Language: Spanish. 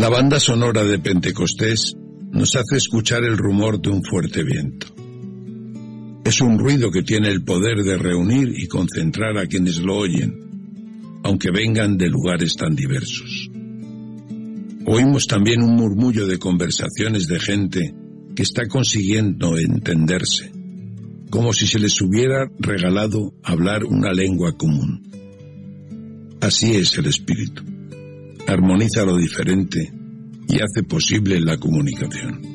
La banda sonora de Pentecostés nos hace escuchar el rumor de un fuerte viento. Es un ruido que tiene el poder de reunir y concentrar a quienes lo oyen, aunque vengan de lugares tan diversos. Oímos también un murmullo de conversaciones de gente que está consiguiendo entenderse, como si se les hubiera regalado hablar una lengua común. Así es el Espíritu. Armoniza lo diferente y hace posible la comunicación.